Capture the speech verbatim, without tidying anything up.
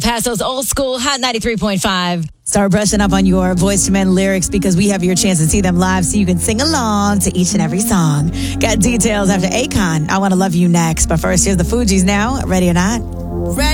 Passo's old school Hot ninety-three point five. Start brushing up on your Boyz two Men lyrics because we have your chance to see them live so you can sing along to each and every song. Got details after Akon. I Want to Love You next. But first, here's the Fugees now. Ready or not? Ready.